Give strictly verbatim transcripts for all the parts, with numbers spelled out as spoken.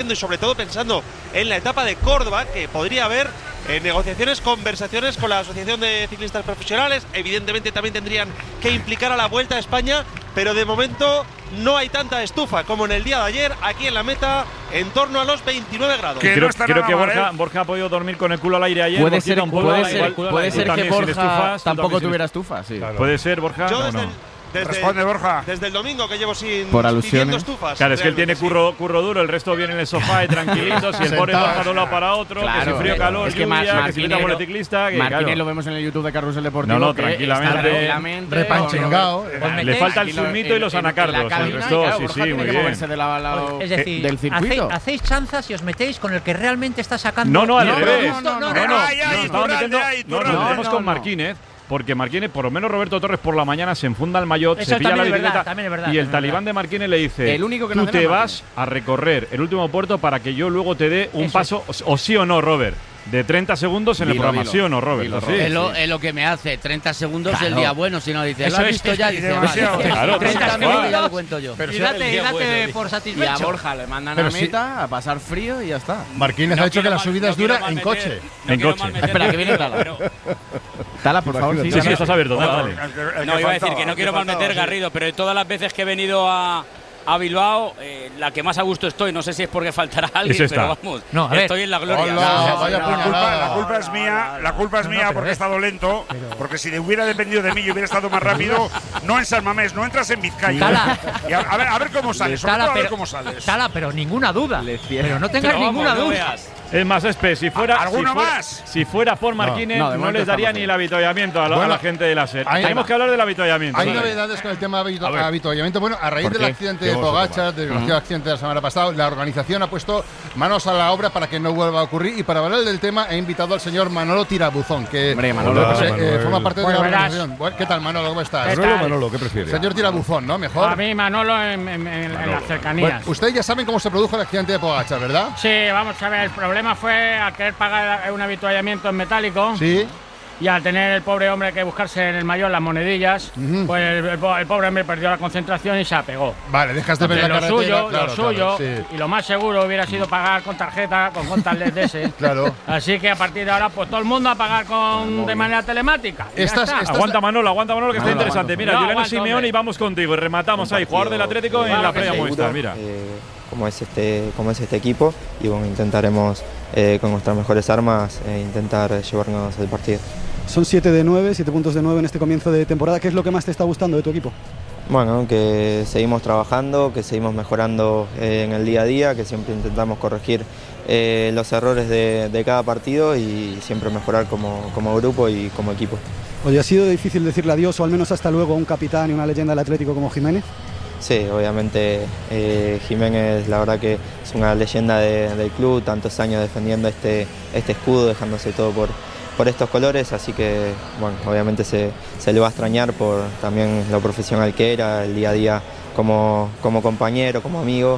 y sobre todo pensando en la etapa de Córdoba, que podría haber eh, negociaciones, conversaciones con la Asociación de Ciclistas Profesionales. Evidentemente también tendrían que implicar a la Vuelta a España, pero de momento no hay tanta estufa como en el día de ayer aquí en la meta, en torno a los veintinueve grados. Que creo no creo que Borja, ¿eh? Borja ha podido dormir con el culo al aire ayer. Puede ser, puede ser, igual, puede ser que Borja estufas, tampoco tuviera estufa, sí. Claro. Puede ser, Borja. Yo no, desde, no. el, desde, Responde, Borja. Desde el domingo que llevo sin Por alusiones. estufas. Claro, es que él tiene curro, curro duro, el resto viene en el sofá y tranquilitos, y el pobre Borja de un lado para otro, claro, que si frío, calor, es que lluvia, Mar que si por el ciclista. Que, Martínez claro. lo vemos en el YouTube de Carrusel Deportivo. No, no, que tranquilamente. está tranquilamente repanchingao. Eh, le falta el zumito y los anacardos. El resto, sí, sí, muy bien. De la, la, es decir, del circuito. Hacéis, hacéis chanzas y os metéis con el que realmente está sacando. No, no, al no, revés. No, no, no. No, no, no, ay, ay, nos estamos Iturralde, metiendo, ay, no, nos Iturralde. metemos No, con no. Martínez. Porque Martínez, por lo menos Roberto Torres por la mañana se enfunda el maillot, Eso se pilla la también es verdad, bicicleta también es verdad, y el también es talibán verdad. de Martínez le dice: El único que tú no te gana vas a recorrer el último puerto para que yo luego te dé un Eso paso, o, o sí o no, Robert, de treinta segundos en el Dilo, programa, dilo. ¿sí o no, Robert? Dilo, Sí. Robert. Es lo, es lo que me hace treinta segundos Claro. el día bueno, si no dice, Eso lo has es- visto ya, es dice, demasiado. vale, Claro, treinta tal minutos cual. ya lo cuento yo. Y date, y date por Y a satisfecho. Borja le mandan Pero a sí. meta a pasar frío y ya está. Marquínez No ha dicho que quiero la mal- subida no es dura quiero en mal coche. meter- no En quiero coche. mal meter Espera, que viene Garrido, Tala. pero- Tala, por favor. Sí, sí, estás abierto, dale, dale. El que No, iba a decir faltaba, que no el quiero mal faltaba, meter sí. Garrido, pero de todas las veces que he venido a, a Bilbao, eh, la que más a gusto estoy, no sé si es porque faltará alguien, Es esta. pero vamos, No, a ver. estoy en la gloria. Hola, O sea, vaya La culpa, puñalada. la culpa es mía, la culpa es No, no, mía pero porque he es- estado lento, porque si hubiera dependido de mí y hubiera estado más rápido, no en San Mamés, no entras en Vizcaya. Tala. Y a, a ver, a ver cómo sales, sobre Tala, todo a ver pero- cómo sales. Tala, pero ninguna duda. Le cierra. Pero no tengas pero vamos, ninguna no duda. veas. Es más, Espe, si fuera, si ¿Alguno fuera, más? si fuera por Marquínez, no, no, de momento les daría estamos ni bien. el avituallamiento a la, a Bueno, la gente de la SER. ahí Tenemos va. que hablar del avituallamiento. Hay Dale. novedades con el tema de A ver. habituallamiento. Bueno, a raíz ¿Por del qué? accidente Qué de gozo, Pogačar, del desgraciado accidente de la semana pasada, la organización ha puesto manos a la obra para que no vuelva a ocurrir. Y para hablar del tema he invitado al señor Manolo Tirabuzón, que Hombre, Manolo, pues, eh, Manuel. forma parte Bueno, de la verás. organización. Bueno, ¿qué tal, Manolo? ¿Cómo estás? ¿Qué Manolo, tal? Manolo, ¿qué prefieres? Señor Tirabuzón, ¿no? Mejor. A mí, Manolo, en, en- en- en las cercanías. Bueno, ustedes ya saben cómo se produjo el accidente de Pogačar, ¿verdad? Sí, vamos a ver, el problema fue al querer pagar un avituallamiento en metálico Sí. y al tener el pobre hombre que buscarse en el mayor las monedillas, Ujú. pues el, el po- el pobre hombre perdió la concentración y se apegó. Vale, dejas de ver la lo carretera. suyo, claro, lo suyo, claro, sí. y lo más seguro hubiera sido pagar con tarjeta, con contactless de ese. Claro. Así que a partir de ahora, pues todo el mundo a pagar con de manera telemática. y ya Estas- está. estas- Aguanta Manolo, aguanta Manolo, que está Manolo, interesante. aguanta. Mira, No, Juliano aguanta, Simeone hombre. y vamos contigo. Y rematamos ahí, jugador del Atlético en Claro la que Feria sí. Movistar. Mira. eh, como es este como es este equipo y bueno, intentaremos eh, con nuestras mejores armas eh, intentar eh, llevarnos el partido. Son siete de nueve, siete puntos de nueve en este comienzo de temporada. ¿Qué es lo que más te está gustando de tu equipo? Bueno, que seguimos trabajando, que seguimos mejorando eh, en el día a día, que siempre intentamos corregir eh, los errores de, de cada partido y siempre mejorar como, como grupo y como equipo. Oye, ¿ha sido difícil decirle adiós o al menos hasta luego a un capitán y una leyenda del Atlético como Jiménez? Sí, obviamente eh, Jiménez la verdad que es una leyenda de- del club, tantos años defendiendo este, este escudo, dejándose todo por, por estos colores, así que bueno, obviamente se, se le va a extrañar por también lo profesional que era, el día a día como, como compañero, como amigo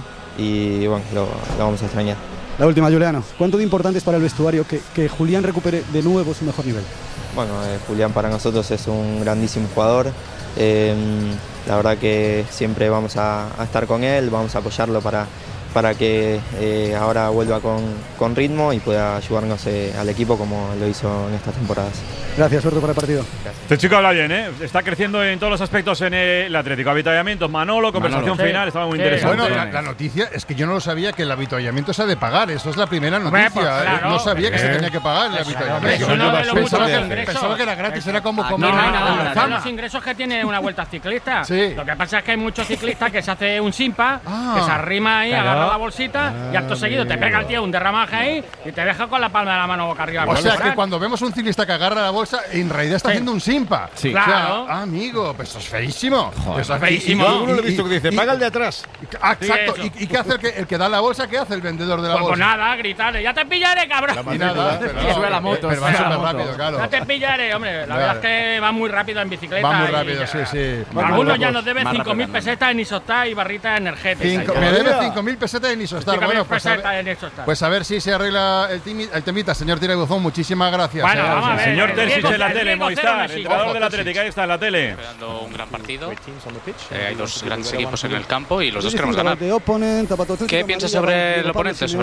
y bueno, lo, lo vamos a extrañar. La última, Juliano. ¿Cuánto de importante es para el vestuario que, que Julián recupere de nuevo su mejor nivel? Bueno, eh, Julián para nosotros es un grandísimo jugador. Eh, la verdad que siempre vamos a, a estar con él, vamos a apoyarlo para, para que eh, ahora vuelva con, con ritmo y pueda ayudarnos eh, al equipo como lo hizo en estas temporadas. Gracias, suerte para el partido. Este chico habla bien, ¿eh? Está creciendo en todos los aspectos en el Atlético. Avituallamientos, Manolo, conversación Manolo. final, Sí. estaba muy Sí. interesante. Bueno, la, la noticia es que yo no lo sabía que el habituallamiento se ha de pagar. Eso es la primera Hombre, noticia. pues, ¿eh? claro. No sabía que se Eh. tenía que pagar el Eso, habituallamiento. es uno de los pensaba, muchos que, ingresos. pensaba que era gratis, era como Aquí comer no hay en nada, la son zama. los ingresos que tiene una vuelta ciclista. Sí. Lo que pasa es que hay muchos ciclistas que se hace un simpa, Ah. que se arrima ahí, Claro. agarra la bolsita y acto seguido te pega el tío un derramaje ahí y te deja con la palma de la mano boca arriba. O Con sea el que Fran. cuando vemos un ciclista que agarra la bolsa, en realidad está Sí. haciendo un simpa. Sí. O sea, Claro. ah, amigo, pues eso es feísimo. Eso es feísimo. y- Yo alguno lo he y- visto que dice, y- paga el de atrás. Ah, exacto. Sí, eso. ¿Y, y qué hace el que, el que da la bolsa? ¿Qué hace el vendedor de la Pues, pues bolsa? nada, gritarle, ya te pillaré, cabrón. Y nada, pero, Que sube la moto, pero va sube la súper moto. rápido, claro. Ya te pillaré, hombre. La Claro. verdad es que va muy rápido en bicicleta. Va muy y rápido, ya- sí, sí. Bueno, algunos ya rápido. nos deben Más cinco mil rápido, pesetas en Isostar y barritas energéticas. Cinco- Ya. me debe cinco mil pesetas en Isostar. cinco mil Bueno, pues a, pesetas ver, en Isostar. pues a ver si se arregla el, timi- el temita, señor Tirabuzón. Muchísimas gracias. Bueno, eh. vamos a ver. Señor el Terzic Diego- en la el tele, Diego Movistar, cero Messi. entrenador Ojo, del Terzic. Atlético, ahí está en la tele. Esperando un gran partido. Eh, hay dos grandes equipos en el campo y los dos queremos Distinto ganar. de opponent, Zapato Atlético, ¿Qué piensas amarilla, sobre el Pablo oponente? Simeone.